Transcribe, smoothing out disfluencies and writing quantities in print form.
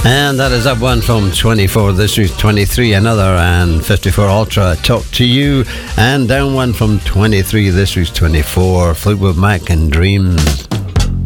And that is up one from 24 this week's 23, another, and 54 Ultra, Talk to You. And down one from 23 this week's 24, Fleetwood Mac and Dreams.